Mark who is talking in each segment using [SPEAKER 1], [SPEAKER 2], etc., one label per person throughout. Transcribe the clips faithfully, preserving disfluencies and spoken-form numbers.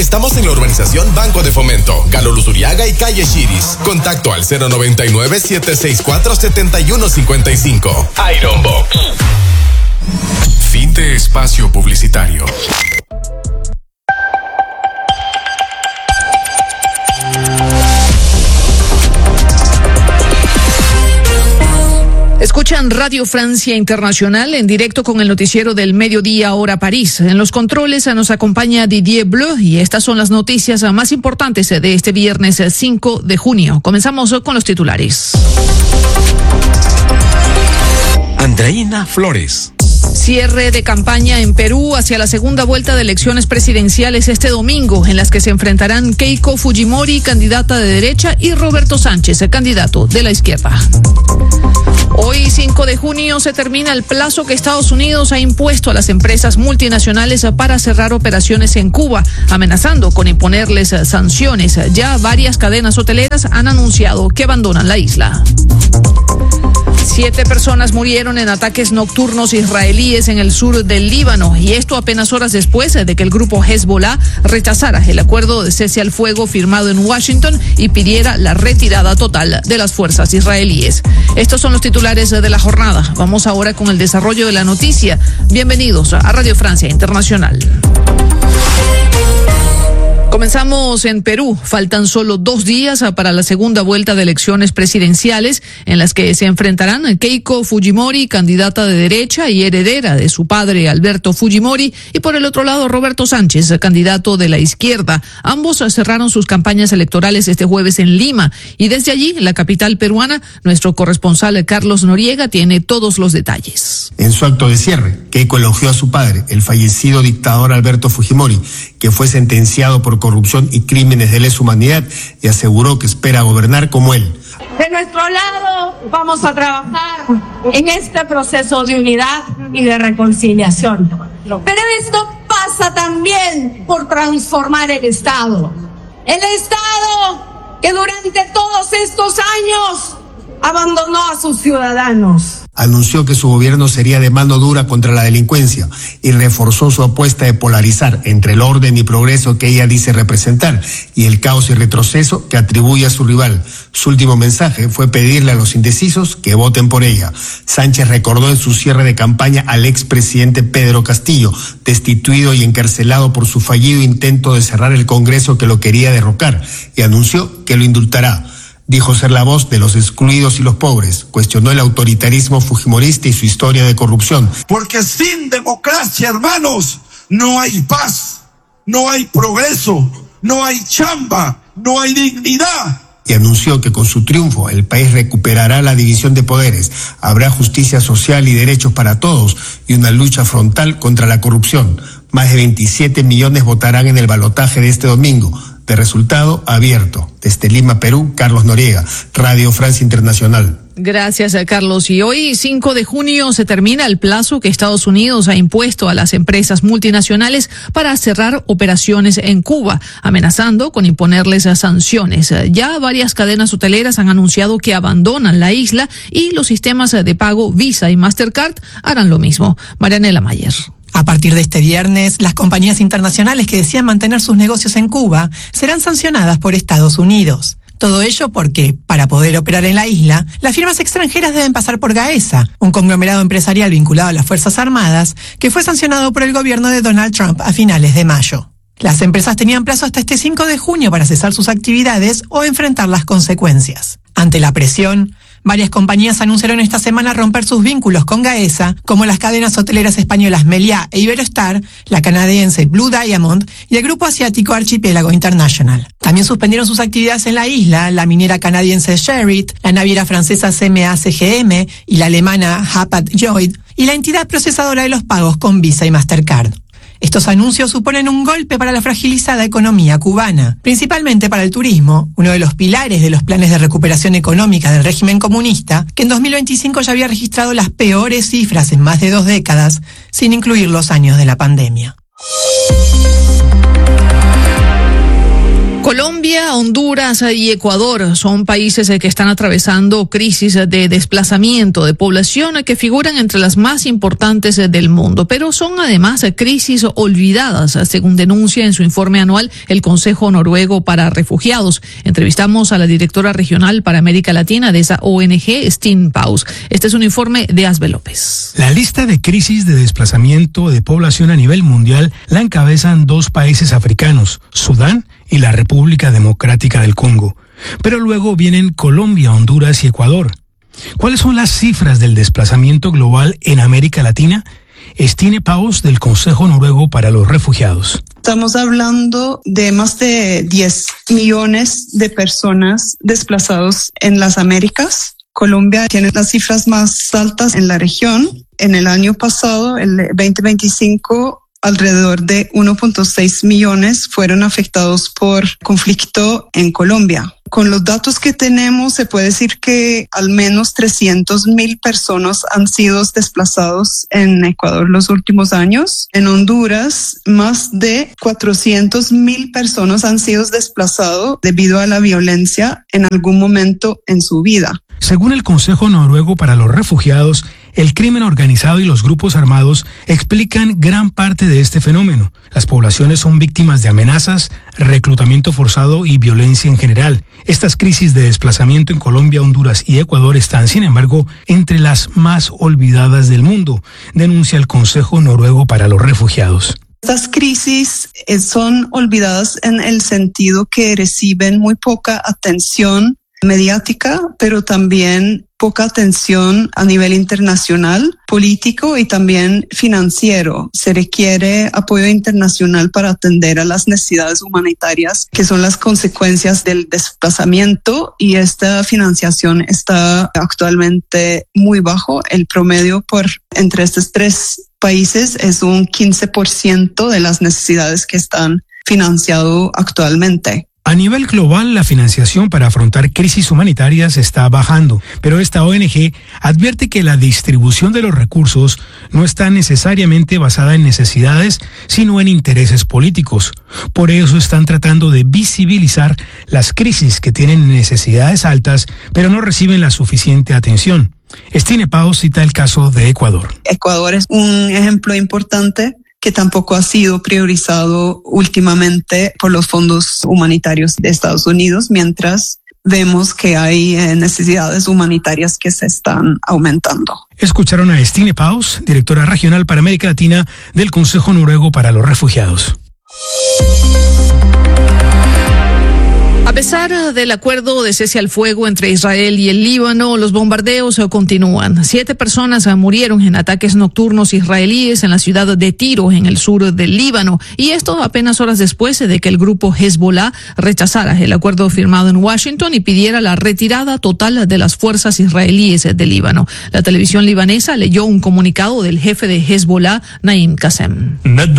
[SPEAKER 1] Estamos en la urbanización Banco de Fomento, Galo Luzuriaga y Calle Chiris. Contacto al cero noventa y nueve, siete seis cuatro, siete uno cinco cinco. Iron Box. Fin de espacio publicitario.
[SPEAKER 2] Escuchan Radio Francia Internacional en directo con el noticiero del mediodía hora París. En los controles nos acompaña Didier Bleu y estas son las noticias más importantes de este viernes cinco de junio. Comenzamos con los titulares.
[SPEAKER 3] Andreina Flores.
[SPEAKER 2] Cierre de campaña en Perú hacia la segunda vuelta de elecciones presidenciales este domingo, en las que se enfrentarán Keiko Fujimori, candidata de derecha, y Roberto Sánchez, candidato de la izquierda. Hoy, cinco de junio, se termina el plazo que Estados Unidos ha impuesto a las empresas multinacionales para cerrar operaciones en Cuba, amenazando con imponerles sanciones. Ya varias cadenas hoteleras han anunciado que abandonan la isla. Siete personas murieron en ataques nocturnos israelíes en el sur del Líbano, y esto apenas horas después de que el grupo Hezbollah rechazara el acuerdo de cese al fuego firmado en Washington y pidiera la retirada total de las fuerzas israelíes. Estos son los titulares de la jornada. Vamos ahora con el desarrollo de la noticia. Bienvenidos a Radio Francia Internacional. Comenzamos en Perú. Faltan solo dos días para la segunda vuelta de elecciones presidenciales, en las que se enfrentarán Keiko Fujimori, candidata de derecha y heredera de su padre Alberto Fujimori, y por el otro lado Roberto Sánchez, candidato de la izquierda. Ambos cerraron sus campañas electorales este jueves en Lima, y desde allí, en la capital peruana, nuestro corresponsal Carlos Noriega tiene todos los detalles.
[SPEAKER 4] En su acto de cierre, Keiko elogió a su padre, el fallecido dictador Alberto Fujimori, que fue sentenciado por corrupción y crímenes de lesa humanidad, y aseguró que espera gobernar como él.
[SPEAKER 5] De nuestro lado vamos a trabajar en este proceso de unidad y de reconciliación. Pero esto pasa también por transformar el Estado. El Estado que durante todos estos años abandonó a sus ciudadanos.
[SPEAKER 4] Anunció que su gobierno sería de mano dura contra la delincuencia y reforzó su apuesta de polarizar entre el orden y progreso que ella dice representar y el caos y retroceso que atribuye a su rival. Su último mensaje fue pedirle a los indecisos que voten por ella. Sánchez recordó en su cierre de campaña al expresidente Pedro Castillo, destituido y encarcelado por su fallido intento de cerrar el Congreso que lo quería derrocar, y anunció que lo indultará. Dijo ser la voz de los excluidos y los pobres. Cuestionó el autoritarismo fujimorista y su historia de corrupción.
[SPEAKER 6] Porque sin democracia, hermanos, no hay paz, no hay progreso, no hay chamba, no hay dignidad.
[SPEAKER 4] Y anunció que con su triunfo el país recuperará la división de poderes, habrá justicia social y derechos para todos y una lucha frontal contra la corrupción. Más de veintisiete millones votarán en el balotaje de este domingo. De resultado abierto. Desde Lima, Perú, Carlos Noriega, Radio Francia Internacional.
[SPEAKER 2] Gracias, Carlos. Y hoy, cinco de junio, se termina el plazo que Estados Unidos ha impuesto a las empresas multinacionales para cerrar operaciones en Cuba, amenazando con imponerles sanciones. Ya varias cadenas hoteleras han anunciado que abandonan la isla, y los sistemas de pago Visa y Mastercard harán lo mismo. Marianela Mayer.
[SPEAKER 7] A partir de este viernes, las compañías internacionales que decían mantener sus negocios en Cuba serán sancionadas por Estados Unidos. Todo ello porque, para poder operar en la isla, las firmas extranjeras deben pasar por Gaesa, un conglomerado empresarial vinculado a las Fuerzas Armadas, que fue sancionado por el gobierno de Donald Trump a finales de mayo. Las empresas tenían plazo hasta este cinco de junio para cesar sus actividades o enfrentar las consecuencias. Ante la presión, varias compañías anunciaron esta semana romper sus vínculos con Gaesa, como las cadenas hoteleras españolas Meliá e Iberostar, la canadiense Blue Diamond y el grupo asiático Archipiélago International. También suspendieron sus actividades en la isla la minera canadiense Sherritt, la naviera francesa C M A C G M y la alemana Hapag-Lloyd, y la entidad procesadora de los pagos con Visa y Mastercard. Estos anuncios suponen un golpe para la fragilizada economía cubana, principalmente para el turismo, uno de los pilares de los planes de recuperación económica del régimen comunista, que en dos mil veinticinco ya había registrado las peores cifras en más de dos décadas, sin incluir los años de la pandemia.
[SPEAKER 2] Colombia Colombia, Honduras y Ecuador son países que están atravesando crisis de desplazamiento de población que figuran entre las más importantes del mundo, pero son además crisis olvidadas, según denuncia en su informe anual el Consejo Noruego para Refugiados. Entrevistamos a la directora regional para América Latina de esa O N G, Stine Paus. Este es un informe de Asbe López.
[SPEAKER 8] La lista de crisis de desplazamiento de población a nivel mundial la encabezan dos países africanos, Sudán y la República Democrática del Congo. Pero luego vienen Colombia, Honduras y Ecuador. ¿Cuáles son las cifras del desplazamiento global en América Latina? Stine Paus, del Consejo Noruego para los Refugiados.
[SPEAKER 9] Estamos hablando de más de diez millones de personas desplazados en las Américas. Colombia tiene las cifras más altas en la región. En el año pasado, el veinte veinticinco, alrededor de uno punto seis millones fueron afectados por conflicto en Colombia. Con los datos que tenemos, se puede decir que al menos trescientas mil personas han sido desplazados en Ecuador los últimos años. En Honduras, más de cuatrocientas mil personas han sido desplazados debido a la violencia en algún momento en su vida.
[SPEAKER 8] Según el Consejo Noruego para los Refugiados, el crimen organizado y los grupos armados explican gran parte de este fenómeno. Las poblaciones son víctimas de amenazas, reclutamiento forzado y violencia en general. Estas crisis de desplazamiento en Colombia, Honduras y Ecuador están, sin embargo, entre las más olvidadas del mundo, denuncia el Consejo Noruego para los Refugiados.
[SPEAKER 9] Estas crisis son olvidadas en el sentido que reciben muy poca atención mediática, pero también poca atención a nivel internacional, político y también financiero. Se requiere apoyo internacional para atender a las necesidades humanitarias, que son las consecuencias del desplazamiento, y esta financiación está actualmente muy bajo. El promedio por entre estos tres países es un quince por ciento de las necesidades que están financiadas actualmente.
[SPEAKER 8] A nivel global, la financiación para afrontar crisis humanitarias está bajando, pero esta O N G advierte que la distribución de los recursos no está necesariamente basada en necesidades, sino en intereses políticos. Por eso están tratando de visibilizar las crisis que tienen necesidades altas, pero no reciben la suficiente atención. Stine Paus cita el caso de Ecuador.
[SPEAKER 9] Ecuador es un ejemplo importante que tampoco ha sido priorizado últimamente por los fondos humanitarios de Estados Unidos, mientras vemos que hay eh, necesidades humanitarias que se están aumentando.
[SPEAKER 8] Escucharon a Stine Paus, directora regional para América Latina del Consejo Noruego para los Refugiados.
[SPEAKER 2] A pesar del acuerdo de cese al fuego entre Israel y el Líbano, los bombardeos continúan. Siete personas murieron en ataques nocturnos israelíes en la ciudad de Tiro, en el sur del Líbano, y esto apenas horas después de que el grupo Hezbollah rechazara el acuerdo firmado en Washington y pidiera la retirada total de las fuerzas israelíes del Líbano. La televisión libanesa leyó un comunicado del jefe de Hezbollah, Naim Qassem.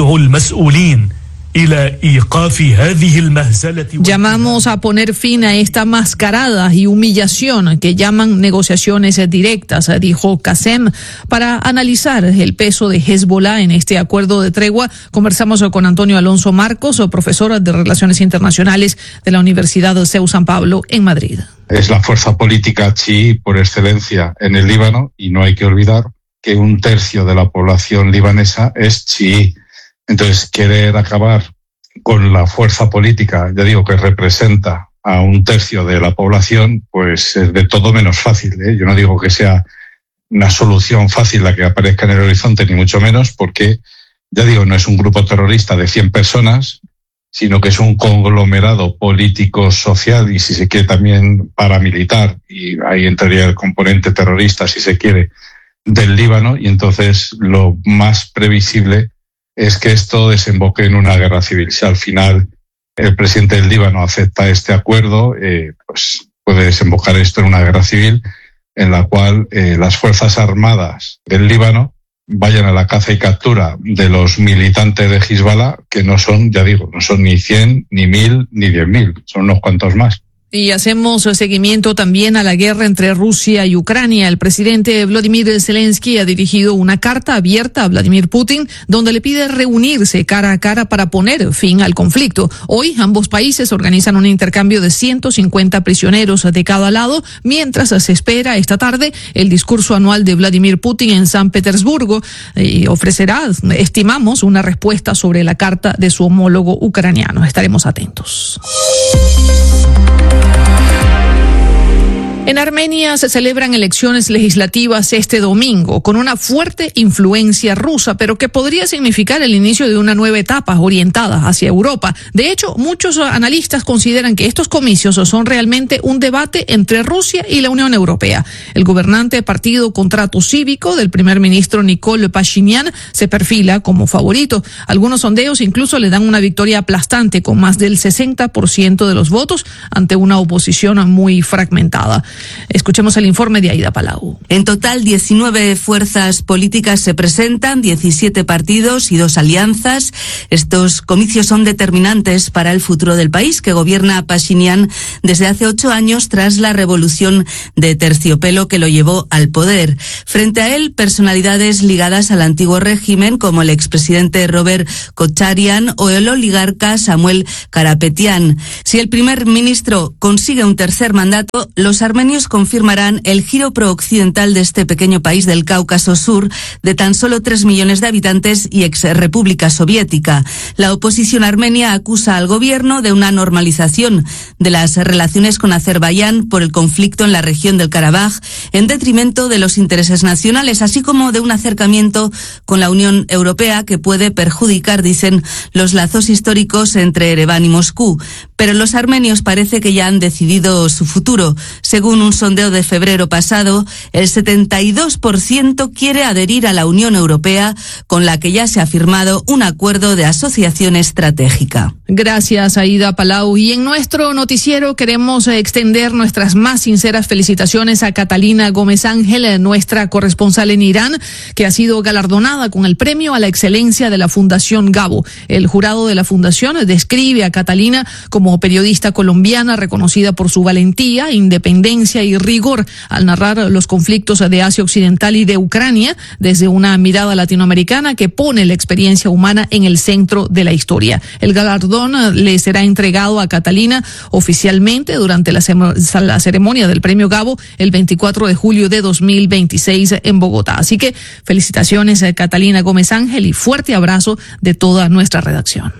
[SPEAKER 2] Llamamos a poner fin a esta mascarada y humillación que llaman negociaciones directas, dijo Qassem. Para analizar el peso de Hezbollah en este acuerdo de tregua, conversamos con Antonio Alonso Marcos, profesor de Relaciones Internacionales de la Universidad C E U San Pablo en Madrid.
[SPEAKER 10] Es la fuerza política chií por excelencia en el Líbano, y no hay que olvidar que un tercio de la población libanesa es chií. Entonces, querer acabar con la fuerza política, ya digo, que representa a un tercio de la población, pues es de todo menos fácil, ¿eh? Yo no digo que sea una solución fácil la que aparezca en el horizonte, ni mucho menos, porque, ya digo, no es un grupo terrorista de cien personas, sino que es un conglomerado político, social y, si se quiere, también paramilitar, y ahí entraría el componente terrorista, si se quiere, del Líbano, y entonces lo más previsible es que esto desemboque en una guerra civil. Si al final el presidente del Líbano acepta este acuerdo, eh, pues puede desembocar esto en una guerra civil en la cual eh, las fuerzas armadas del Líbano vayan a la caza y captura de los militantes de Hezbollah, que no son, ya digo, no son ni cien, ni mil, ni diez mil, son unos cuantos más.
[SPEAKER 2] Y hacemos seguimiento también a la guerra entre Rusia y Ucrania. El presidente Volodymyr Zelensky ha dirigido una carta abierta a Vladimir Putin donde le pide reunirse cara a cara para poner fin al conflicto. Hoy ambos países organizan un intercambio de ciento cincuenta prisioneros de cada lado, mientras se espera esta tarde el discurso anual de Vladimir Putin en San Petersburgo y ofrecerá, estimamos, una respuesta sobre la carta de su homólogo ucraniano. Estaremos atentos. En Armenia se celebran elecciones legislativas este domingo con una fuerte influencia rusa, pero que podría significar el inicio de una nueva etapa orientada hacia Europa. De hecho, muchos analistas consideran que estos comicios son realmente un debate entre Rusia y la Unión Europea. El gobernante Partido Contrato Cívico del primer ministro Nikol Pashinyan se perfila como favorito. Algunos sondeos incluso le dan una victoria aplastante con más del sesenta por ciento de los votos ante una oposición muy fragmentada. Escuchemos el informe de Aida Palau.
[SPEAKER 11] En total, diecinueve fuerzas políticas se presentan, diecisiete partidos y dos alianzas. Estos comicios son determinantes para el futuro del país que gobierna Pashinyan desde hace ocho años tras la revolución de terciopelo que lo llevó al poder. Frente a él, personalidades ligadas al antiguo régimen como el expresidente Robert Kocharyan o el oligarca Samuel Karapetyan. Si el primer ministro consigue un tercer mandato, los armenios confirmarán el giro prooccidental de este pequeño país del Cáucaso Sur de tan solo tres millones de habitantes y ex república soviética. La oposición armenia acusa al gobierno de una normalización de las relaciones con Azerbaiyán por el conflicto en la región del Karabaj en detrimento de los intereses nacionales, así como de un acercamiento con la Unión Europea que puede perjudicar, dicen, los lazos históricos entre Ereván y Moscú. Pero los armenios parece que ya han decidido su futuro. Según un sondeo de febrero pasado, el setenta y dos por ciento quiere adherir a la Unión Europea, con la que ya se ha firmado un acuerdo de asociación estratégica.
[SPEAKER 2] Gracias, Aida Palau. Y en nuestro noticiero queremos extender nuestras más sinceras felicitaciones a Catalina Gómez Ángel, nuestra corresponsal en Irán, que ha sido galardonada con el premio a la excelencia de la Fundación Gabo. El jurado de la Fundación describe a Catalina como periodista colombiana reconocida por su valentía, independencia y rigor al narrar los conflictos de Asia Occidental y de Ucrania desde una mirada latinoamericana que pone la experiencia humana en el centro de la historia. El galardón le será entregado a Catalina oficialmente durante la, la ceremonia del Premio Gabo el veinticuatro de julio de dos mil veintiséis en Bogotá. Así que felicitaciones a Catalina Gómez Ángel y fuerte abrazo de toda nuestra redacción.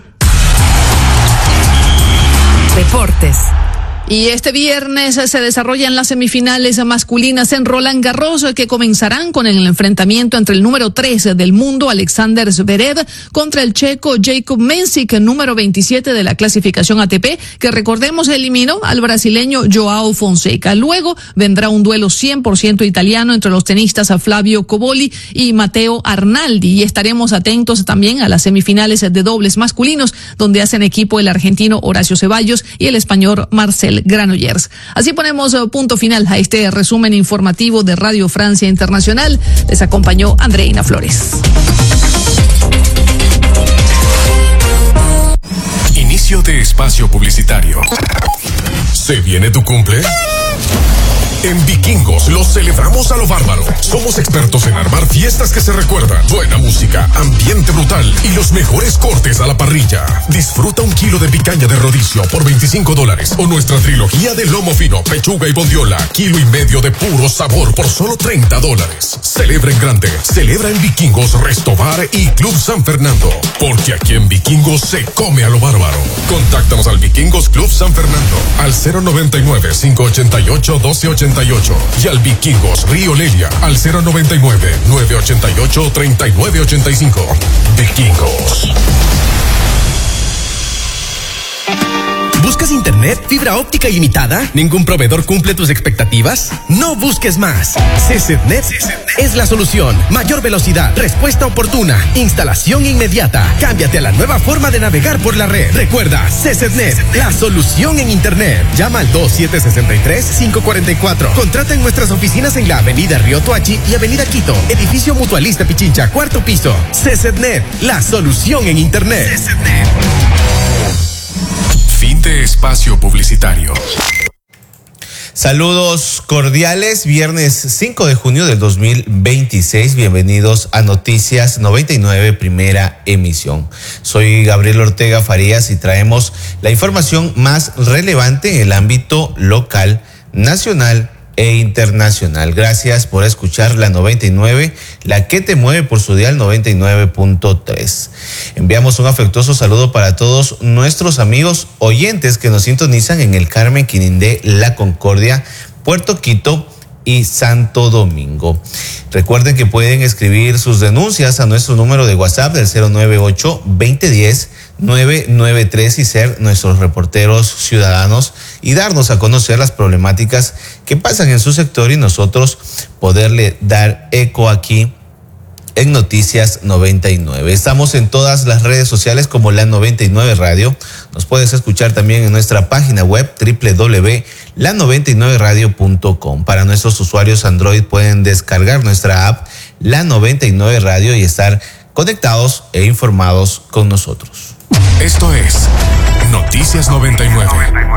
[SPEAKER 11] Deportes.
[SPEAKER 2] Y este viernes se desarrollan las semifinales masculinas en Roland Garros, que comenzarán con el enfrentamiento entre el número tres del mundo, Alexander Zverev, contra el checo Jakub Mensik, número veintisiete de la clasificación A T P, que recordemos eliminó al brasileño Joao Fonseca. Luego vendrá un duelo cien por ciento italiano entre los tenistas Flavio Cobolli y Matteo Arnaldi, y estaremos atentos también a las semifinales de dobles masculinos, donde hacen equipo el argentino Horacio Ceballos y el español Marcel Granollers. Así ponemos punto final a este resumen informativo de Radio Francia Internacional. Les acompañó Andreina Flores.
[SPEAKER 1] Inicio de espacio publicitario. ¿Se viene tu cumple? En Vikingos los celebramos a lo bárbaro. Somos expertos en armar fiestas que se recuerdan, buena música, ambiente brutal y los mejores cortes a la parrilla. Disfruta un kilo de picaña de rodicio por veinticinco dólares o nuestra trilogía de lomo fino, pechuga y bondiola, kilo y medio de puro sabor por solo treinta dólares. Celebra en grande, celebra en Vikingos, Resto Bar y Club San Fernando, porque aquí en Vikingos se come a lo bárbaro. Contáctanos al Vikingos Club San Fernando al cero noventa y nueve, cinco ochenta y ocho, doce ochenta y ocho y al Vikingos Río Lelia al cero noventa y nueve, nueve ochenta y ocho, treinta y nueve ochenta y cinco. Vikingos.
[SPEAKER 12] ¿Buscas internet, fibra óptica ilimitada? ¿Ningún proveedor cumple tus expectativas? No busques más. CCetNet es la solución. Mayor velocidad, respuesta oportuna, instalación inmediata. Cámbiate a la nueva forma de navegar por la red. Recuerda, CCetNet, la solución en internet. Llama al dos siete seis tres, cinco cuatro cuatro. Contrata en nuestras oficinas en la avenida Río Toachi y avenida Quito. Edificio Mutualista Pichincha, cuarto piso. CCetNet, la solución en internet. CCetNet.
[SPEAKER 1] Fin de espacio publicitario.
[SPEAKER 13] Saludos cordiales, viernes cinco de junio del dos mil veintiséis, bienvenidos a Noticias noventa y nueve, primera emisión. Soy Gabriel Ortega Farías y traemos la información más relevante en el ámbito local, nacional e internacional. Gracias por escuchar la noventa y nueve, la que te mueve por su dial noventa y nueve punto tres. Enviamos un afectuoso saludo para todos nuestros amigos oyentes que nos sintonizan en el Carmen, Quinindé, La Concordia, Puerto Quito y Santo Domingo. Recuerden que pueden escribir sus denuncias a nuestro número de WhatsApp del cero nueve ocho, veinte diez, nueve nueve tres y ser nuestros reporteros ciudadanos y darnos a conocer las problemáticas que pasan en su sector y nosotros poderle dar eco aquí en Noticias noventa y nueve. Estamos en todas las redes sociales como La noventa y nueve Radio. Nos puedes escuchar también en nuestra página web doble u doble u doble u punto la noventa y nueve radio punto com. Para nuestros usuarios Android pueden descargar nuestra app La noventa y nueve Radio y estar conectados e informados con nosotros.
[SPEAKER 1] Esto es Noticias noventa y nueve.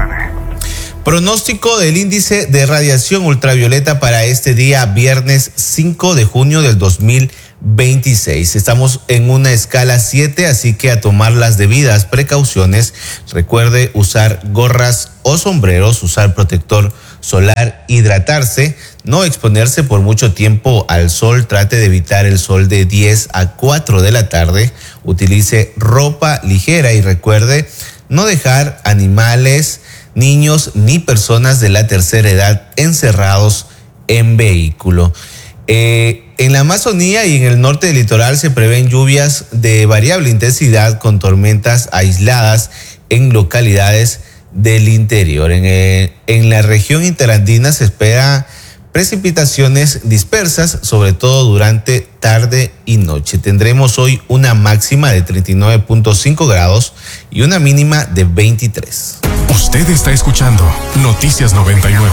[SPEAKER 13] Pronóstico del índice de radiación ultravioleta para este día viernes cinco de junio del dos mil veintiséis. Estamos en una escala siete, así que a tomar las debidas precauciones. Recuerde usar gorras o sombreros, usar protector solar, hidratarse, no exponerse por mucho tiempo al sol, trate de evitar el sol de diez a cuatro de la tarde, utilice ropa ligera y recuerde no dejar animales, niños ni personas de la tercera edad encerrados en vehículo. Eh, en la Amazonía y en el norte del litoral se prevén lluvias de variable intensidad con tormentas aisladas en localidades del interior. En, eh, en la región interandina se espera precipitaciones dispersas, sobre todo durante tarde y noche. Tendremos hoy una máxima de treinta y nueve punto cinco grados y una mínima de veintitrés.
[SPEAKER 1] Usted está escuchando Noticias noventa y nueve.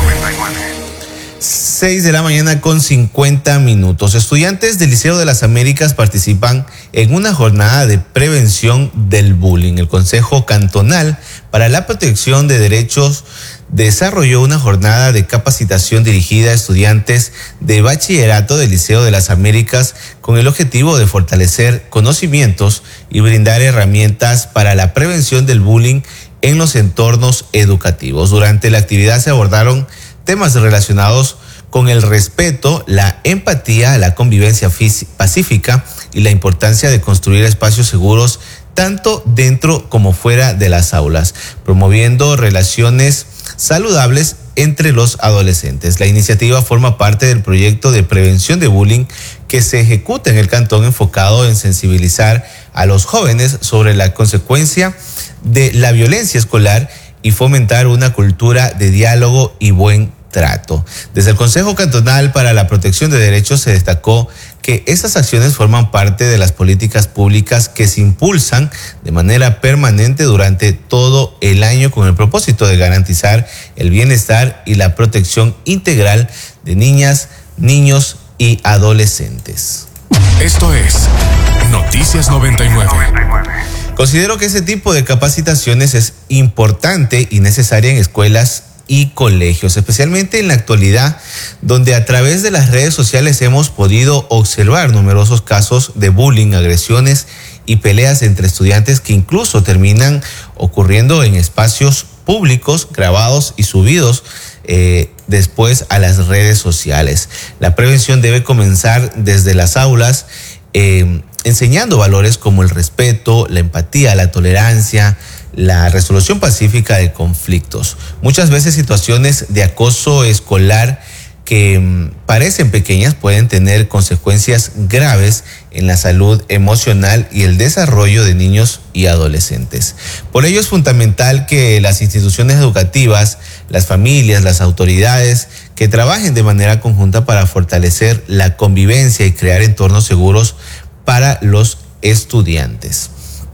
[SPEAKER 13] seis de la mañana con cincuenta minutos. Estudiantes del Liceo de las Américas participan en una jornada de prevención del bullying. El Consejo Cantonal para la Protección de Derechos desarrolló una jornada de capacitación dirigida a estudiantes de bachillerato del Liceo de las Américas con el objetivo de fortalecer conocimientos y brindar herramientas para la prevención del bullying en los entornos educativos. Durante la actividad se abordaron temas relacionados con el respeto, la empatía, la convivencia pacífica y la importancia de construir espacios seguros tanto dentro como fuera de las aulas, promoviendo relaciones saludables entre los adolescentes. La iniciativa forma parte del proyecto de prevención de bullying que se ejecuta en el cantón enfocado en sensibilizar a los jóvenes sobre la consecuencia de la violencia escolar y fomentar una cultura de diálogo y buen trato. Desde el Consejo Cantonal para la Protección de Derechos se destacó que estas acciones forman parte de las políticas públicas que se impulsan de manera permanente durante todo el año con el propósito de garantizar el bienestar y la protección integral de niñas, niños y adolescentes.
[SPEAKER 1] Esto es Noticias noventa y nueve.
[SPEAKER 13] Considero que ese tipo de capacitaciones es importante y necesaria en escuelas y colegios, especialmente en la actualidad, donde a través de las redes sociales hemos podido observar numerosos casos de bullying, agresiones y peleas entre estudiantes que incluso terminan ocurriendo en espacios públicos, grabados y subidos eh, después a las redes sociales. La prevención debe comenzar desde las aulas, eh, enseñando valores como el respeto, la empatía, la tolerancia, la resolución pacífica de conflictos. Muchas veces situaciones de acoso escolar que mmm, parecen pequeñas pueden tener consecuencias graves en la salud emocional y el desarrollo de niños y adolescentes. Por ello es fundamental que las instituciones educativas, las familias, las autoridades que trabajen de manera conjunta para fortalecer la convivencia y crear entornos seguros para los estudiantes.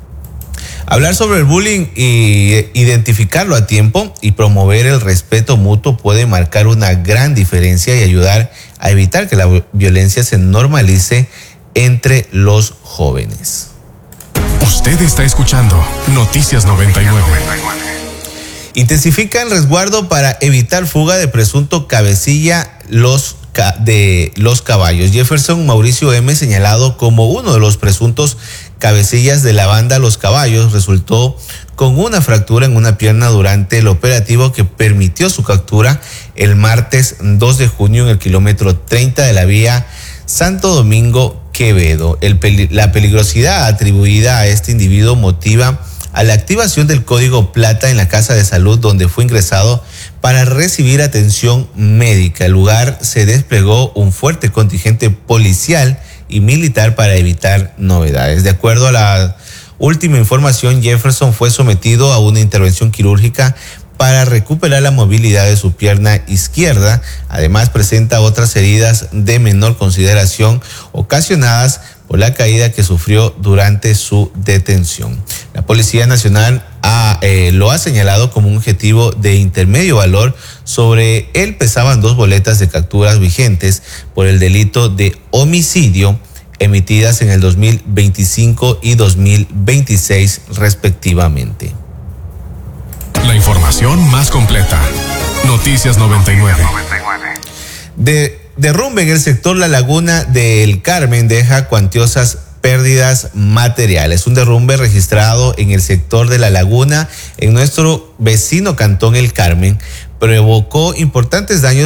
[SPEAKER 13] Hablar sobre el bullying y identificarlo a tiempo y promover el respeto mutuo puede marcar una gran diferencia y ayudar a evitar que la violencia se normalice entre los jóvenes.
[SPEAKER 1] Usted está escuchando Noticias noventa y nueve.
[SPEAKER 13] Intensifica el resguardo para evitar fuga de presunto cabecilla los de los caballos. Jefferson Mauricio M., señalado como uno de los presuntos cabecillas de la banda Los Caballos, resultó con una fractura en una pierna durante el operativo que permitió su captura el martes dos de junio en el kilómetro treinta de la vía Santo Domingo Quevedo. El peli- la peligrosidad atribuida a este individuo motiva a la activación del código plata en la casa de salud donde fue ingresado para recibir atención médica. El lugar se desplegó un fuerte contingente policial y militar para evitar novedades. De acuerdo a la última información, Jefferson fue sometido a una intervención quirúrgica para recuperar la movilidad de su pierna izquierda. Además, presenta otras heridas de menor consideración ocasionadas por la caída que sufrió durante su detención. La Policía Nacional ha, eh, lo ha señalado como un objetivo de intermedio valor. Sobre él pesaban dos boletas de capturas vigentes por el delito de homicidio emitidas en el dos mil veinticinco y dos mil veintiséis respectivamente.
[SPEAKER 1] La información más completa. Noticias noventa y nueve.
[SPEAKER 13] De derrumbe en el sector La Laguna del Carmen deja cuantiosas pérdidas materiales. Un derrumbe registrado en el sector de La Laguna, en nuestro vecino cantón El Carmen, provocó importantes daños